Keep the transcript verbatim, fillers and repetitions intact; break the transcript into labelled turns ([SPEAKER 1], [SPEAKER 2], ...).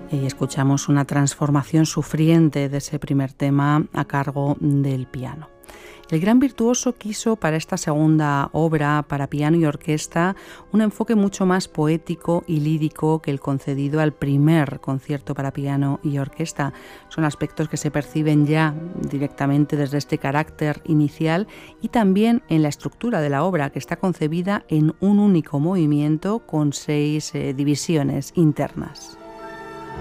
[SPEAKER 1] Y escuchamos una transformación sufriente de ese primer tema a cargo del piano. El gran virtuoso quiso para esta segunda obra, para piano y orquesta, un enfoque mucho más poético y lírico que el concedido al primer concierto para piano y orquesta. Son aspectos que se perciben ya directamente desde este carácter inicial y también en la estructura de la obra, que está concebida en un único movimiento con seis eh, divisiones internas.